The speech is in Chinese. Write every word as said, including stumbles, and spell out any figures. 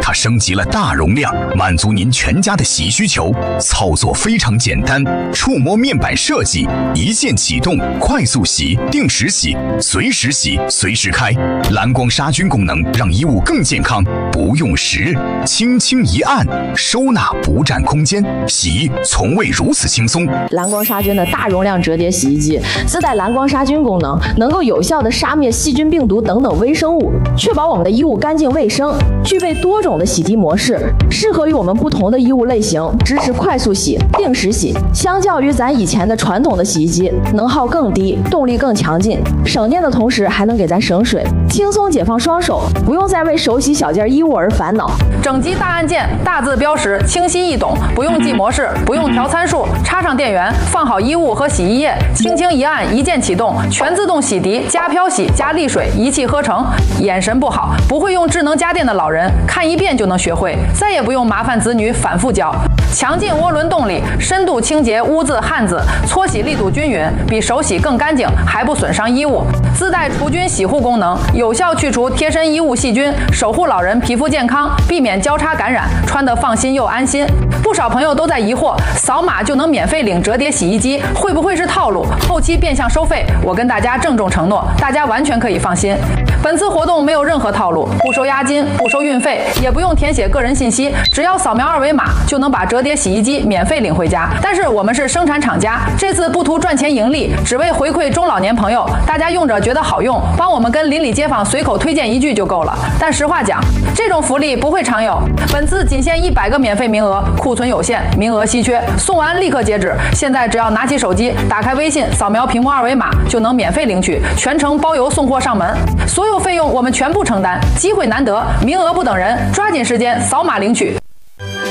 它升级了大容量，满足您全家的洗需求。操作非常简单，触摸面板设计，一键启动，快速洗、定时洗、随时洗、随时开。蓝光杀菌功能让衣物更健康，不用时，轻轻一按，收纳不占空间，洗从未如此轻松。 蓝光杀菌的大容量折叠洗衣机自带蓝光杀菌功能，能够有效的杀灭细菌、病毒等等微生物，确保我们的衣物干净卫生。具备多种的洗涤模式，适合于我们不同的衣物类型，支持快速洗、定时洗。相较于咱以前的传统的洗衣机，能耗更低，动力更强劲，省电的同时还能给咱省水，轻松解放双手，不用再为手洗小件衣物而烦恼。 整机大按键，大字标识，清晰易懂，不用记模式，不用调参数，插上电源，放好衣物和洗衣液，轻轻一按，一键启动，全自动洗涤加漂洗加沥水，一气呵成。眼神不好，不会用智能家电的老人，看一遍就能学会，再也不用麻烦子女反复教。强劲涡轮动力，深度清洁污渍汗渍，搓洗力度均匀，比手洗更干净，还不损伤衣物。自带除菌洗护功能，有效去除贴身衣物细菌，守护老人皮肤健康，避免交叉感染，穿得放心又安心。不少朋友都在疑惑，扫码就能免费领折叠洗衣机，会不会是套路？后期变相收费？我跟大家郑重承诺，大家完全可以放心。本次活动没有任何套路，不收押金，不收运费，也不用填写个人信息，只要扫描二维码就能把折叠洗衣机免费领回家。但是我们是生产厂家，这次不图赚钱盈利，只为回馈中老年朋友，大家用着觉得好用，帮我们跟邻里街坊随口推荐一句就够了。但实话讲，这种福利不会常有，本次仅限一百个免费名额，库存有限，名额稀缺，送完立刻截止。现在只要拿起手机，打开微信，扫描屏幕二维码就能免费领取，全程包邮送货上门，所有费用我们全部承担。机会难得，名额不等人，抓紧时间扫码领取。